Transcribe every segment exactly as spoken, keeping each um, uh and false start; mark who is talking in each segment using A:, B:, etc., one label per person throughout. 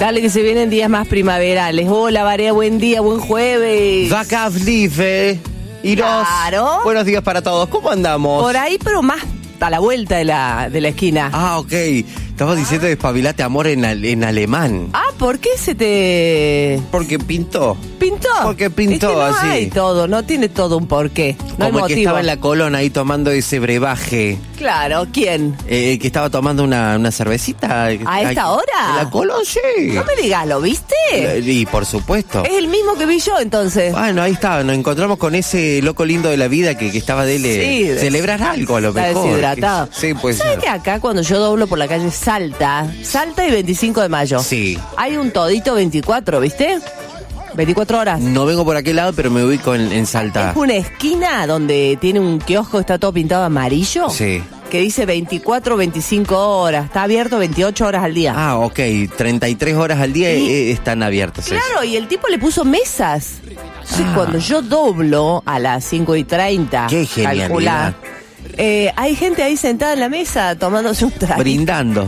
A: Dale que se vienen días más primaverales. Hola, Varea, buen día, buen jueves.
B: Vakavlife. Iros.
A: Claro.
B: Buenos días para todos. ¿Cómo andamos?
A: Por ahí, pero más a la vuelta de la, de la esquina.
B: Ah, ok. Estabas diciendo despabilate amor en, al- en alemán.
A: Ah, ¿por qué se te
B: Porque pintó.
A: pintó?
B: Porque pintó
A: Es que no
B: así.
A: hay todo, no tiene todo un porqué. No hay
B: Como el que
A: motivo.
B: estaba en la Colón ahí tomando ese brebaje.
A: Claro, ¿quién?
B: Eh, que estaba tomando una, una cervecita.
A: ¿A esta
B: Ay,
A: hora?
B: ¿En la Colón? Sí.
A: No me digas, ¿lo viste?
B: Y por supuesto.
A: Es el mismo que vi yo, entonces.
B: Bueno, ahí está, nos encontramos con ese loco lindo de la vida que, que estaba de
A: Sí, des-
B: celebrar algo a lo
A: Está
B: mejor.
A: deshidratado.
B: Sí, pues.
A: ¿Sabes que acá cuando yo doblo por la calle Salta, Salta y veinticinco de mayo?
B: Sí.
A: Hay un todito veinticuatro, ¿viste? veinticuatro horas.
B: No vengo por aquel lado, pero me ubico en, en Salta.
A: Es una esquina donde tiene un kiosco, está todo pintado amarillo.
B: Sí.
A: Que dice veinticuatro, veinticinco horas. Está abierto veintiocho horas al día.
B: Ah, ok. treinta y tres horas al día
A: Sí.
B: eh, están abiertos.
A: Claro, y el tipo le puso mesas. Entonces,
B: Ah.
A: cuando yo doblo a las cinco y treinta,
B: Qué genialidad.
A: calculá, eh, hay gente ahí sentada en la mesa tomándose un trago.
B: Brindando.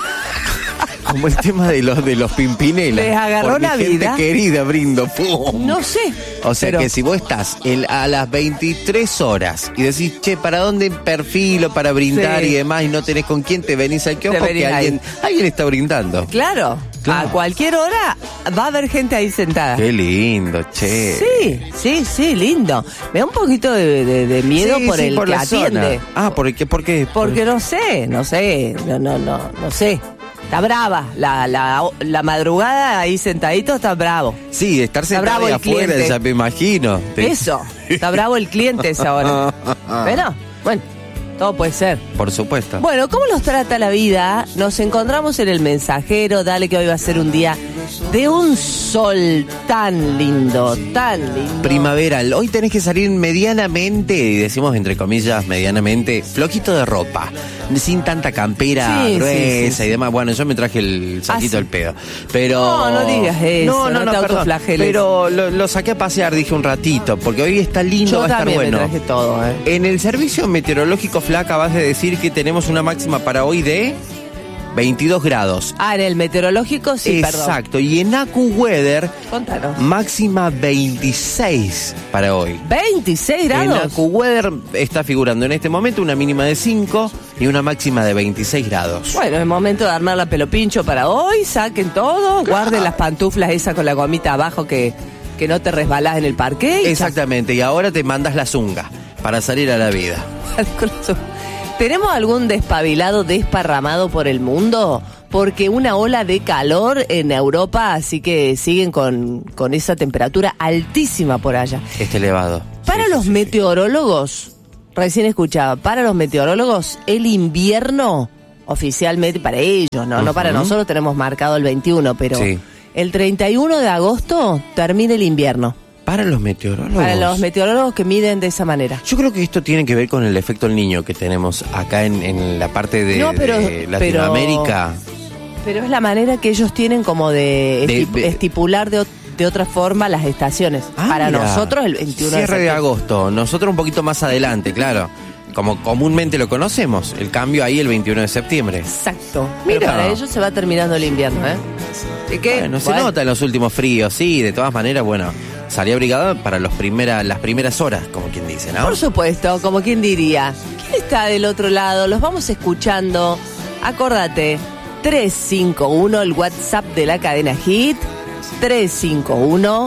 B: Como el tema de los de los Pimpinela.
A: Les agarró
B: Por mi
A: la
B: gente
A: vida.
B: querida, brindo. ¡Pum!
A: No sé.
B: O sea
A: pero-
B: que si vos estás el- a las veintitrés horas y decís, che, ¿para dónde perfilo para brindar
A: Sí.
B: y demás? Y no tenés con quién, te venís al kiosco
A: venís
B: que
A: ahí.
B: alguien, alguien está brindando.
A: Claro,
B: Claro.
A: a cualquier hora va a haber gente ahí sentada.
B: Qué lindo, che.
A: Sí, sí, sí, lindo. Me da un poquito de, de- de miedo
B: Sí,
A: por
B: sí,
A: el
B: por
A: que
B: la
A: atiende.
B: zona. Ah, ¿por qué? ¿Por qué?
A: Porque no sé, no sé, no, no, no, no sé. Está brava, la, la, la madrugada ahí sentadito está bravo.
B: Sí, estar
A: Está
B: sentado
A: bravo
B: ahí
A: el
B: afuera,
A: cliente.
B: ya me imagino. Te-
A: Eso, está bravo el cliente esa hora. Pero, bueno, todo puede ser.
B: Por supuesto.
A: Bueno, ¿cómo nos trata la vida? Nos encontramos en El Mensajero, dale que hoy va a ser un día de un sol tan lindo, tan lindo.
B: Primaveral. Hoy tenés que salir medianamente, y decimos entre comillas medianamente, flojito de ropa. Sin tanta campera
A: Sí,
B: gruesa
A: sí, sí, sí.
B: y demás. Bueno, yo me traje el saquito
A: Ah, sí.
B: del pedo. Pero.
A: No, no digas eso,
B: No, no,
A: no
B: no,
A: te
B: perdón.
A: autoflageles.
B: Pero lo, lo saqué a pasear, dije un ratito, porque hoy está lindo,
A: Yo
B: va a estar
A: también
B: bueno.
A: me traje todo, ¿eh?
B: En el servicio meteorológico, Flaca, vas a decir que tenemos una máxima para hoy de veintidós grados.
A: Ah, en el meteorológico, sí, perdón.
B: Exacto. Y en AccuWeather,
A: Contanos.
B: máxima veintiséis para hoy.
A: veintiséis
B: En
A: grados.
B: AccuWeather está figurando en este momento una mínima de cinco y una máxima de veintiséis grados.
A: Bueno, es momento de armar la pelo pincho para hoy, saquen todo, guarden las pantuflas esas con la gomita abajo que, que no te resbalás en el parque. y
B: Exactamente, y ahora te mandas la zunga para salir a la vida.
A: Con eso. ¿Tenemos algún despabilado desparramado por el mundo? Porque una ola de calor en Europa, así que siguen con, con esa temperatura altísima por allá.
B: Este elevado.
A: Para
B: Sí,
A: los
B: sí, sí.
A: meteorólogos, recién escuchaba, para los meteorólogos, el invierno, oficialmente para ellos, no, no para
B: Ujú.
A: nosotros, tenemos marcado el veintiuno, pero
B: Sí.
A: el treinta y uno de agosto termina el invierno.
B: Para los meteorólogos.
A: Para los meteorólogos que miden de esa manera.
B: Yo creo que esto tiene que ver con el efecto del niño que tenemos acá en, en la parte de,
A: No, pero-
B: de Latinoamérica.
A: Pero es la manera que ellos tienen como de,
B: De-
A: estip-
B: de-
A: estipular de, ot- de otra forma las estaciones.
B: Ah,
A: Para
B: mira.
A: nosotros el veintiuno
B: Cierre de
A: septiembre.
B: agosto. Nosotros un poquito más adelante, claro. Como comúnmente lo conocemos. El cambio ahí el veintiuno de septiembre.
A: Exacto.
B: Mira.
A: Pero para ellos se va terminando el invierno, ¿eh? Así que,
B: Bueno, se
A: bueno,
B: nota en los últimos fríos, sí. De todas maneras, bueno, salí abrigado para los primera, las primeras horas, como quien dice, ¿no?
A: Por supuesto, como quien diría. ¿Quién está del otro lado? Los vamos escuchando. Acordate, tres cinco uno, el WhatsApp de la cadena Hit. tres cinco uno,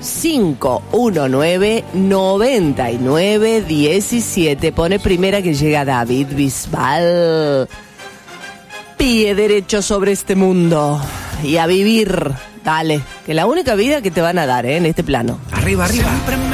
A: cinco uno nueve, nueve nueve uno siete. Pone primera que llega David Bisbal. Pie derecho sobre este mundo. Y a vivir. Dale, que la única vida que te van a dar, ¿eh? En este plano.
B: Arriba, arriba.